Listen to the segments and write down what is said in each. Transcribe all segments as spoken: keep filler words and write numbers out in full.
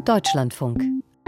Deutschlandfunk.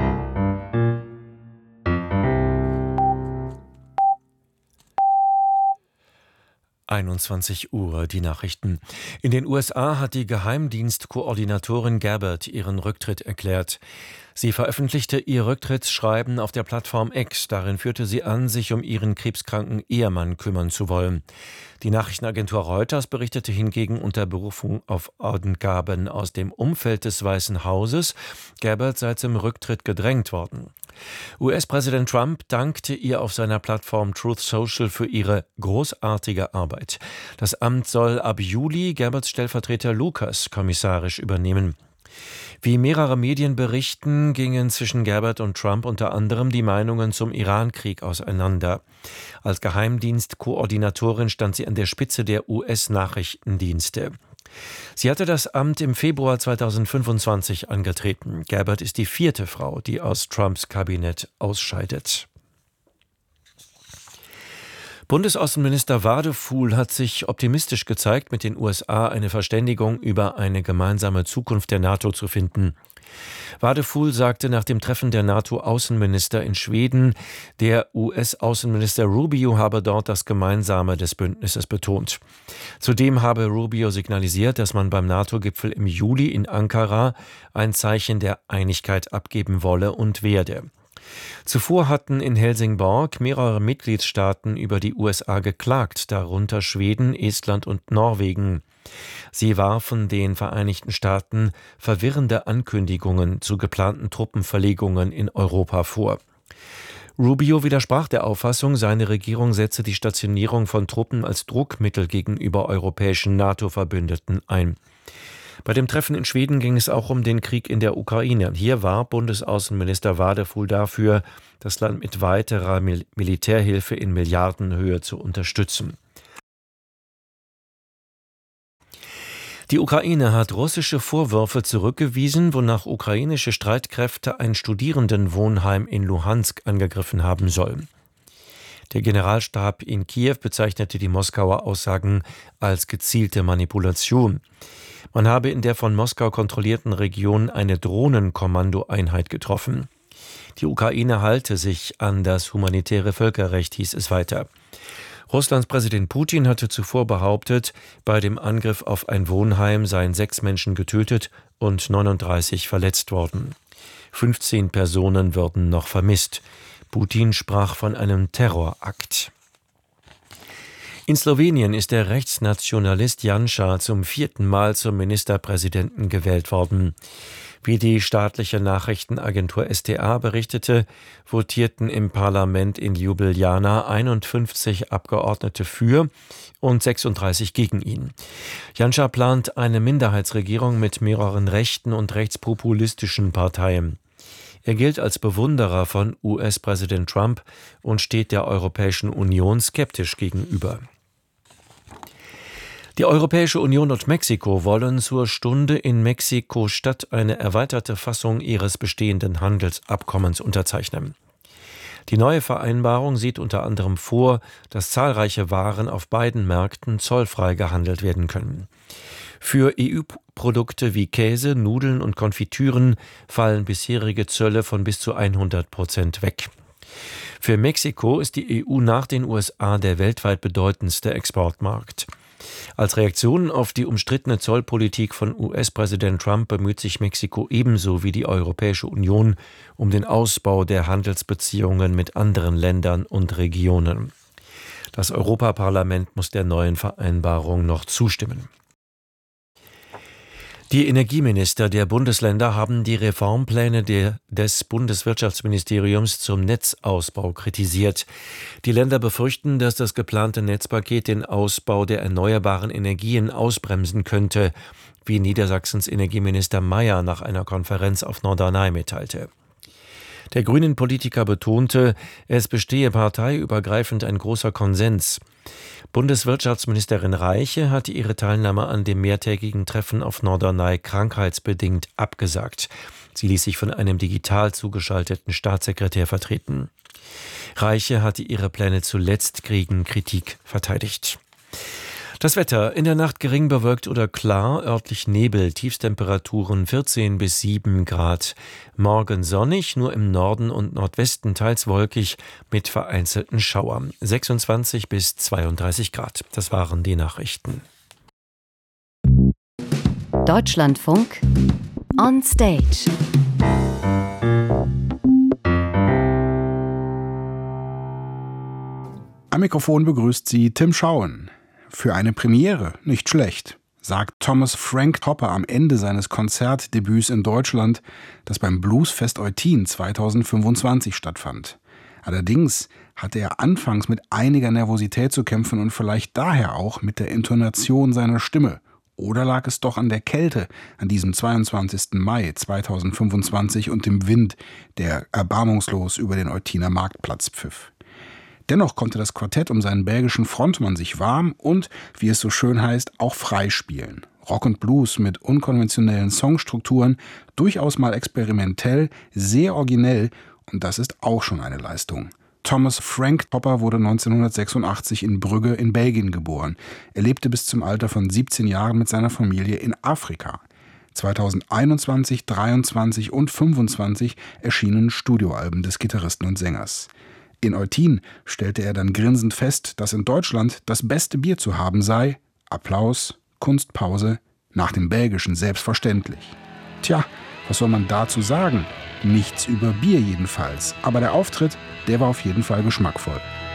einundzwanzig Uhr, die Nachrichten. In den U S A hat die Geheimdienstkoordinatorin Gabbard ihren Rücktritt erklärt. Sie veröffentlichte ihr Rücktrittsschreiben auf der Plattform X. Darin führte sie an, sich um ihren krebskranken Ehemann kümmern zu wollen. Die Nachrichtenagentur Reuters berichtete hingegen unter Berufung auf Angaben aus dem Umfeld des Weißen Hauses, Gabbard sei zum Rücktritt gedrängt worden. U S-Präsident Trump dankte ihr auf seiner Plattform Truth Social für ihre großartige Arbeit. Das Amt soll ab Juli Gabbards Stellvertreter Lucas kommissarisch übernehmen. Wie mehrere Medien berichten, gingen zwischen Gabbard und Trump unter anderem die Meinungen zum Iran-Krieg auseinander. Als Geheimdienstkoordinatorin stand sie an der Spitze der U S-Nachrichtendienste. Sie hatte das Amt im Februar zweitausendfünfundzwanzig angetreten. Gabbard ist die vierte Frau, die aus Trumps Kabinett ausscheidet. Bundesaußenminister Wadefuhl hat sich optimistisch gezeigt, mit den U S A eine Verständigung über eine gemeinsame Zukunft der NATO zu finden. Wadefuhl sagte nach dem Treffen der NATO-Außenminister in Schweden, der U S-Außenminister Rubio habe dort das Gemeinsame des Bündnisses betont. Zudem habe Rubio signalisiert, dass man beim NATO-Gipfel im Juli in Ankara ein Zeichen der Einigkeit abgeben wolle und werde. Zuvor hatten in Helsingborg mehrere Mitgliedstaaten über die U S A geklagt, darunter Schweden, Estland und Norwegen. Sie warfen den Vereinigten Staaten verwirrende Ankündigungen zu geplanten Truppenverlegungen in Europa vor. Rubio widersprach der Auffassung, seine Regierung setze die Stationierung von Truppen als Druckmittel gegenüber europäischen NATO-Verbündeten ein. Bei dem Treffen in Schweden ging es auch um den Krieg in der Ukraine. Hier war Bundesaußenminister Wadefuhl dafür, das Land mit weiterer Mil- Militärhilfe in Milliardenhöhe zu unterstützen. Die Ukraine hat russische Vorwürfe zurückgewiesen, wonach ukrainische Streitkräfte ein Studierendenwohnheim in Luhansk angegriffen haben sollen. Der Generalstab in Kiew bezeichnete die Moskauer Aussagen als gezielte Manipulation. Man habe in der von Moskau kontrollierten Region eine Drohnenkommandoeinheit getroffen. Die Ukraine halte sich an das humanitäre Völkerrecht, hieß es weiter. Russlands Präsident Putin hatte zuvor behauptet, bei dem Angriff auf ein Wohnheim seien sechs Menschen getötet und neununddreißig verletzt worden. fünfzehn Personen würden noch vermisst. Putin sprach von einem Terrorakt. In Slowenien ist der Rechtsnationalist Janša zum vierten Mal zum Ministerpräsidenten gewählt worden. Wie die staatliche Nachrichtenagentur S T A berichtete, votierten im Parlament in Ljubljana einundfünfzig Abgeordnete für und sechsunddreißig gegen ihn. Janša plant eine Minderheitsregierung mit mehreren rechten und rechtspopulistischen Parteien. Er gilt als Bewunderer von U S-Präsident Trump und steht der Europäischen Union skeptisch gegenüber. Die Europäische Union und Mexiko wollen zur Stunde in Mexiko-Stadt eine erweiterte Fassung ihres bestehenden Handelsabkommens unterzeichnen. Die neue Vereinbarung sieht unter anderem vor, dass zahlreiche Waren auf beiden Märkten zollfrei gehandelt werden können. Für E U-Produkte wie Käse, Nudeln und Konfitüren fallen bisherige Zölle von bis zu hundert Prozent weg. Für Mexiko ist die E U nach den U S A der weltweit bedeutendste Exportmarkt. Als Reaktion auf die umstrittene Zollpolitik von U S-Präsident Trump bemüht sich Mexiko ebenso wie die Europäische Union um den Ausbau der Handelsbeziehungen mit anderen Ländern und Regionen. Das Europaparlament muss der neuen Vereinbarung noch zustimmen. Die Energieminister der Bundesländer haben die Reformpläne der, des Bundeswirtschaftsministeriums zum Netzausbau kritisiert. Die Länder befürchten, dass das geplante Netzpaket den Ausbau der erneuerbaren Energien ausbremsen könnte, wie Niedersachsens Energieminister Mayer nach einer Konferenz auf Norderney mitteilte. Der Grünen-Politiker betonte, es bestehe parteiübergreifend ein großer Konsens. Bundeswirtschaftsministerin Reiche hatte ihre Teilnahme an dem mehrtägigen Treffen auf Norderney krankheitsbedingt abgesagt. Sie ließ sich von einem digital zugeschalteten Staatssekretär vertreten. Reiche hatte ihre Pläne zuletzt gegen Kritik verteidigt. Das Wetter: in der Nacht gering bewölkt oder klar, örtlich Nebel, Tiefstemperaturen vierzehn bis sieben Grad. Morgen sonnig, nur im Norden und Nordwesten teils wolkig mit vereinzelten Schauern. sechsundzwanzig bis zweiunddreißig Grad. Das waren die Nachrichten. Deutschlandfunk on Stage. Am Mikrofon begrüßt sie Tim Schauen. Für eine Premiere nicht schlecht, sagt Thomas Frank Hopper am Ende seines Konzertdebüts in Deutschland, das beim Bluesfest Eutin zweitausendfünfundzwanzig stattfand. Allerdings hatte er anfangs mit einiger Nervosität zu kämpfen und vielleicht daher auch mit der Intonation seiner Stimme. Oder lag es doch an der Kälte an diesem zweiundzwanzigsten Mai zweitausendfünfundzwanzig und dem Wind, der erbarmungslos über den Eutiner Marktplatz pfiff? Dennoch konnte das Quartett um seinen belgischen Frontmann sich warm und, wie es so schön heißt, auch frei spielen. Rock und Blues mit unkonventionellen Songstrukturen, durchaus mal experimentell, sehr originell, und das ist auch schon eine Leistung. Thomas Frank Hopper wurde neunzehnhundertsechsundachtzig in Brügge in Belgien geboren. Er lebte bis zum Alter von siebzehn Jahren mit seiner Familie in Afrika. zweitausendeinundzwanzig, dreiundzwanzig und fünfundzwanzig erschienen Studioalben des Gitarristen und Sängers. In Eutin stellte er dann grinsend fest, dass in Deutschland das beste Bier zu haben sei. Applaus, Kunstpause, nach dem Belgischen selbstverständlich. Tja, was soll man dazu sagen? Nichts über Bier jedenfalls. Aber der Auftritt, der war auf jeden Fall geschmackvoll.